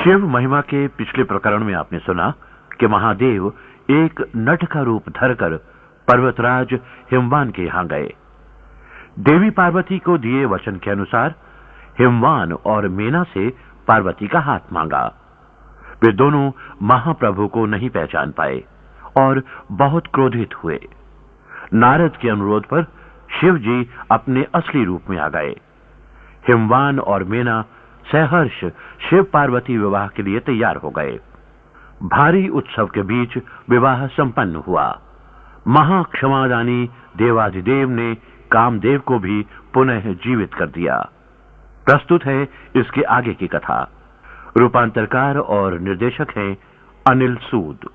शिव महिमा के पिछले प्रकरण में आपने सुना कि महादेव एक नट का रूप धरकर पर्वतराज हिमवान के यहां गए। देवी पार्वती को दिए वचन के अनुसार हिमवान और मेना से पार्वती का हाथ मांगा। वे दोनों महाप्रभु को नहीं पहचान पाए और बहुत क्रोधित हुए। नारद के अनुरोध पर शिव जी अपने असली रूप में आ गए। हिमवान और मेना सहर्ष शिव पार्वती विवाह के लिए तैयार हो गए। भारी उत्सव के बीच विवाह संपन्न हुआ। महाक्षमादानी देवाधिदेव ने कामदेव को भी पुनः जीवित कर दिया। प्रस्तुत है इसके आगे की कथा। रूपांतरकार और निर्देशक हैं अनिल सूद।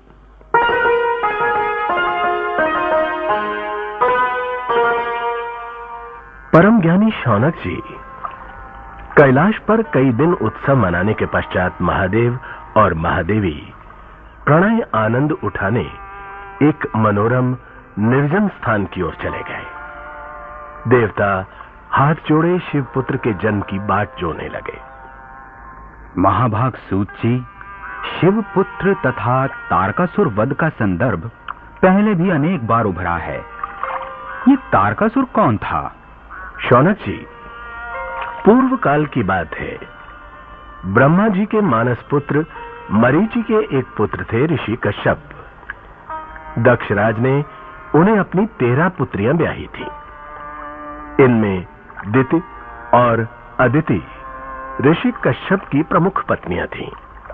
परम ज्ञानी शौनक जी कैलाश पर कई दिन उत्सव मनाने के पश्चात महादेव और महादेवी प्रणय आनंद उठाने एक मनोरम निर्जन स्थान की ओर चले गए। देवता हाथ जोड़े शिवपुत्र के जन्म की बाट जोड़ने लगे। महाभाग सूत जी, शिवपुत्र तथा तारकासुर वध का संदर्भ पहले भी अनेक बार उभरा है। ये तारकासुर कौन था? शौनक जी, पूर्व काल की बात है। ब्रह्मा जी के मानस पुत्र मरीचि के एक पुत्र थे ऋषि कश्यप। दक्षराज ने उन्हें अपनी 13 पुत्रियां ब्याही थी। इनमें दिति और अदिति ऋषि कश्यप की प्रमुख पत्नियां थीं।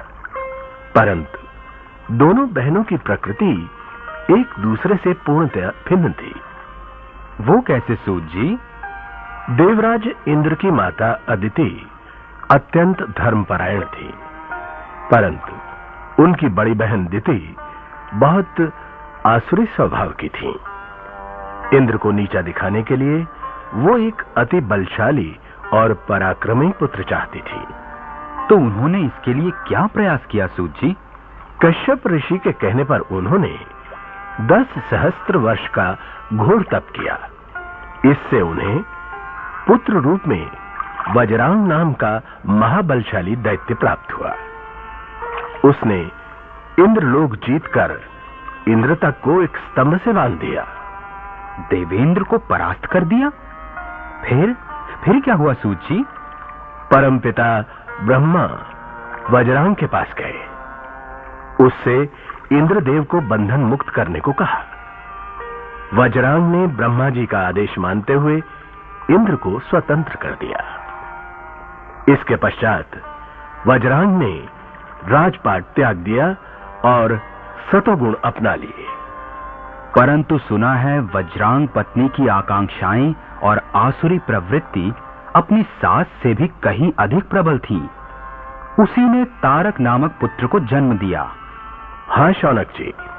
परंतु दोनों बहनों की प्रकृति एक दूसरे से पूर्णतः भिन्न थी। वो कैसे सूत जी? देवराज इंद्र की माता अदिति अत्यंत धर्मपरायण थी, परंतु उनकी बड़ी बहन दिति बहुत आसुरी स्वभाव की थी। इंद्र को नीचा दिखाने के लिए वो एक अति बलशाली और पराक्रमी पुत्र चाहती थी। तो उन्होंने इसके लिए क्या प्रयास किया सूत जी? कश्यप ऋषि के कहने पर उन्होंने 10 सहस्त्र वर्ष का घोर तप किया। इससे उन्हें पुत्र रूप में वज्रांग नाम का महाबलशाली दैत्य प्राप्त हुआ। उसने इंद्रलोक जीतकर इंद्र तक को एक स्तंभ से बांध दिया। देवेंद्र को परास्त कर दिया? फिर क्या हुआ सूत जी? परमपिता ब्रह्मा वज्रांग के पास गए। उससे इंद्रदेव को बंधन मुक्त करने को कहा। वज्रांग ने ब्रह्मा जी का आदेश मानते हुए इंद्र को स्वतंत्र कर दिया। इसके पश्चात वज्रांग ने राजपाट त्याग दिया और सतोगुण अपना लिए। परंतु सुना है वज्रांग पत्नी की आकांक्षाएं और आसुरी प्रवृत्ति अपनी सास से भी कहीं अधिक प्रबल थी। उसी ने तारक नामक पुत्र को जन्म दिया। हाँ शौनक जी,